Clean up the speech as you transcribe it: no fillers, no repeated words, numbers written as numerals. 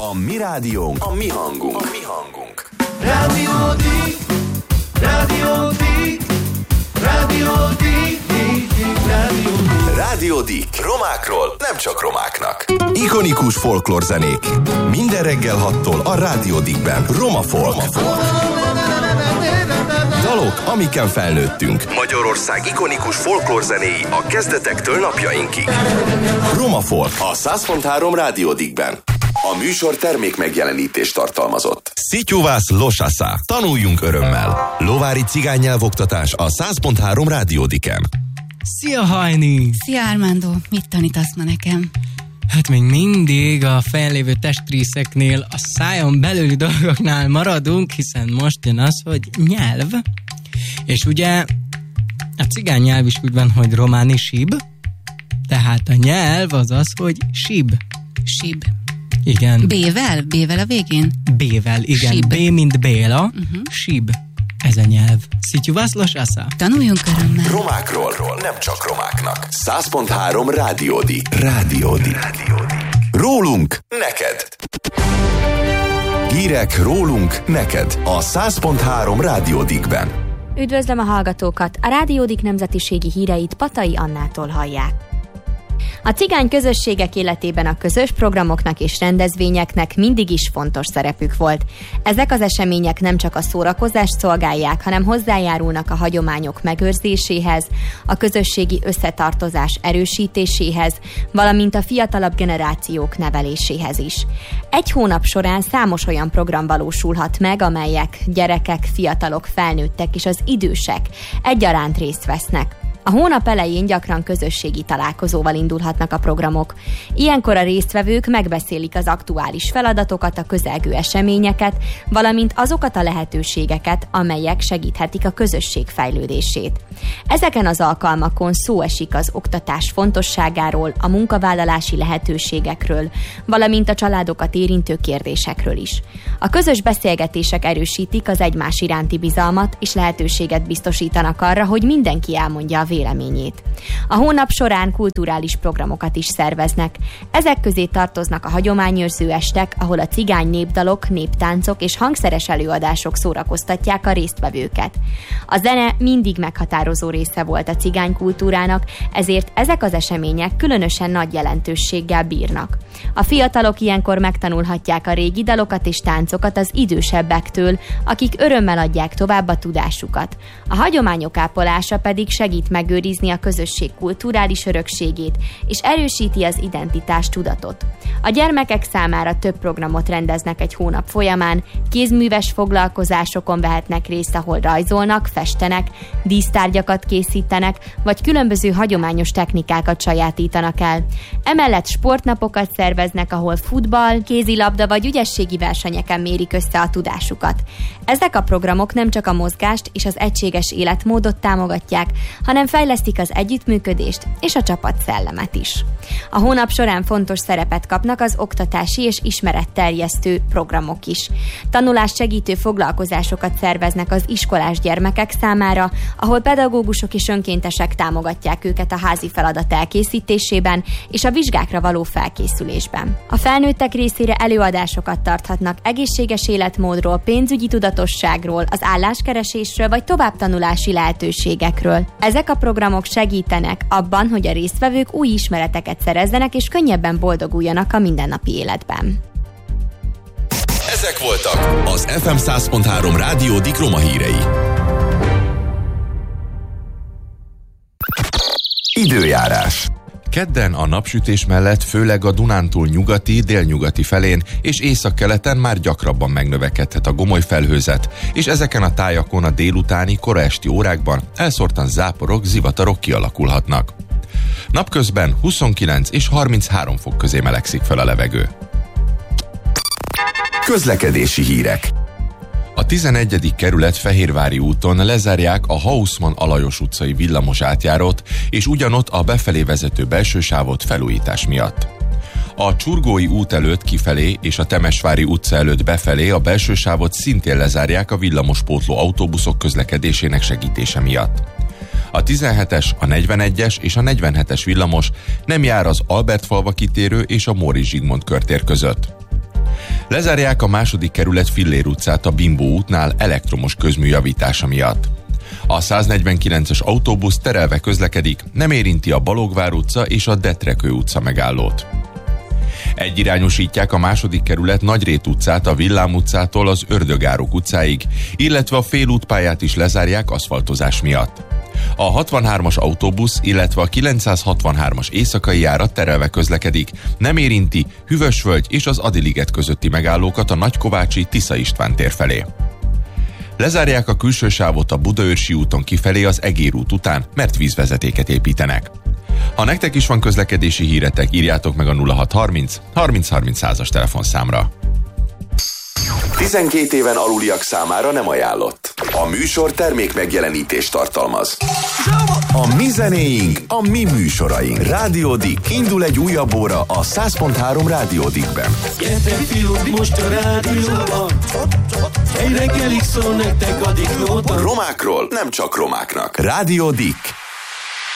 A mi rádiónk, a mi hangunk. A mi hangunk. Rádiódik, Rádiódik, Rádiódik, Rádiódik. Rádiódik. Romákról, nem csak romáknak. Ikonikus folklórzenék. Minden reggel 6-tól a Rádiódikben. Roma Folk. Dalok, amiken felnőttünk. Magyarország ikonikus folklórzenéi a kezdetektől napjainkig. Roma Folk a 100.3 Rádiódikben. A műsor termék megjelenítést tartalmazott. Szityuvász Losasa. Tanuljunk örömmel. Lovári cigánynyelvoktatás a 100.3 Rádiódiken. Szia, Hajni! Szia, Armando! Mit tanítasz ma nekem? Hát még mindig a fennlévő testrészeknél, a szájon belüli dolgoknál maradunk, hiszen most jön az, hogy nyelv. És ugye a cigány nyelv is úgy van, hogy románi sib, tehát a nyelv az az, hogy sib. Sib. Igen. B-vel? B-vel a végén? B-vel, igen. Sib. B, mint Béla, sib. Ez a nyelv. Szityuvász Losasa. Tanuljunk örömmel. Romákról, nem csak romáknak. 100.3 Rádiódik. Rádiódik. Rólunk, neked. Hírek rólunk, neked. A 100.3 Rádiódikben. Üdvözlöm a hallgatókat! A Rádiódik nemzetiségi híreit Patai Annától hallják. A cigány közösségek életében a közös programoknak és rendezvényeknek mindig is fontos szerepük volt. Ezek az események nem csak a szórakozást szolgálják, hanem hozzájárulnak a hagyományok megőrzéséhez, a közösségi összetartozás erősítéséhez, valamint a fiatalabb generációk neveléséhez is. Egy hónap során számos olyan program valósulhat meg, amelyek gyerekek, fiatalok, felnőttek és az idősek egyaránt részt vesznek. A hónap elején gyakran közösségi találkozóval indulhatnak a programok. Ilyenkor a résztvevők megbeszélik az aktuális feladatokat, a közelgő eseményeket, valamint azokat a lehetőségeket, amelyek segíthetik a közösség fejlődését. Ezeken az alkalmakon szó esik az oktatás fontosságáról, a munkavállalási lehetőségekről, valamint a családokat érintő kérdésekről is. A közös beszélgetések erősítik az egymás iránti bizalmat, és lehetőséget biztosítanak arra, hogy mindenki elmondja a véleményét. A hónap során kulturális programokat is szerveznek. Ezek közé tartoznak a hagyományőrző estek, ahol a cigány népdalok, néptáncok és hangszeres előadások szórakoztatják a résztvevőket. A zene mindig meghatározó része volt a cigány kultúrának, ezért ezek az események különösen nagy jelentőséggel bírnak. A fiatalok ilyenkor megtanulhatják a régi dalokat és táncokat az idősebbektől, akik örömmel adják tovább a tudásukat. A hagyományok ápolása pedig segít megőrizni a közösség kulturális örökségét, és erősíti az identitás tudatot. A gyermekek számára több programot rendeznek egy hónap folyamán, kézműves foglalkozásokon vehetnek részt, ahol rajzolnak, festenek, dísztárgyakat készítenek, vagy különböző hagyományos technikákat sajátítanak el. Emellett sportnapokat szerveznek, ahol futball, kézilabda vagy ügyességi versenyeken mérik össze a tudásukat. Ezek a programok nem csak a mozgást és az egységes életmódot támogatják, hanem fejlesztik az együttműködést és a csapatszellemet is. A hónap során fontos szerepet kapnak az oktatási és ismeretterjesztő programok is. Tanulást segítő foglalkozásokat szerveznek az iskolás gyermekek számára, ahol pedagógusok és önkéntesek támogatják őket a házi feladat elkészítésében és a vizsgákra való felkészülésben. A felnőttek részére előadásokat tarthatnak egészséges életmódról, pénzügyi tudatosságról, az álláskeresésről vagy továbbtanulási lehetőségekről. Ezek a programok segítenek abban, hogy a résztvevők új ismereteket szerezzenek és könnyebben boldoguljanak a mindennapi életben. Ezek voltak az FM 100.3 Rádiódik Roma hírei. Időjárás. Kedden a napsütés mellett főleg a Dunántúl nyugati, délnyugati felén és északkeleten már gyakrabban megnövekedhet a gomoly felhőzet, és ezeken a tájakon a délutáni, kora esti órákban elszórtan záporok, zivatarok kialakulhatnak. Napközben 29 és 33 fok közé melegszik fel a levegő. Közlekedési hírek. A 11. kerület Fehérvári úton lezárják a Haussmann Alajos utcai villamos átjárót, és ugyanott a befelé vezető belső sávot felújítás miatt. A Csurgói út előtt kifelé és a Temesvári utca előtt befelé a belső sávot szintén lezárják a villamospótló autóbuszok közlekedésének segítése miatt. A 17-es, a 41-es és a 47-es villamos nem jár az Albertfalva kitérő és a Móricz Zsigmond körtér között. Lezárják a 2. kerület Fillér utcát a Bimbó útnál elektromos közmű javítása miatt. A 149-es autóbusz terelve közlekedik, nem érinti a Balogvár utca és a Detrekő utca megállót. Egyirányosítják a 2. kerület Nagyrét utcát a Villám utcától az Ördögárok utcáig, illetve a félútpályát is lezárják aszfaltozás miatt. A 63-as autóbusz, illetve a 963-as éjszakai járat terelve közlekedik, nem érinti Hüvösvölgy és az Adiliget közötti megállókat a Nagykovácsi Tisza István tér felé. Lezárják a külső sávot a Budaörsi úton kifelé az Egér út után, mert vízvezetéket építenek. Ha nektek is van közlekedési híretek, írjátok meg a 0630 30 30 100-as telefonszámra. 12 éven aluliak számára nem ajánlott. A műsor termék megjelenítést tartalmaz. A mi zenéink, a mi műsoraink. Rádió Dick. Indul egy újabb óra a 100.3 Rádió Dickben. Gyertek fiúk, most a rádióban. Egy reggelig szól nektek a Dick Nóta. Romákról nem csak romáknak. Rádió Dick.